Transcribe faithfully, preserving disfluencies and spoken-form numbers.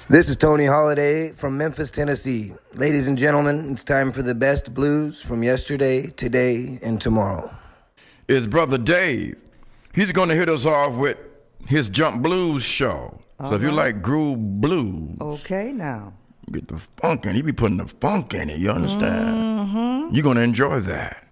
This is Tony Holiday from Memphis, Tennessee. Ladies and gentlemen, it's time for the best blues from yesterday, today, and tomorrow. It's Brother Dave. He's going to hit us off with his Jump Blues show. All so if you right. like groove blues, Okay, now. get the funk in. He be putting the funk in it, you understand? Mm-hmm. You're going to enjoy that.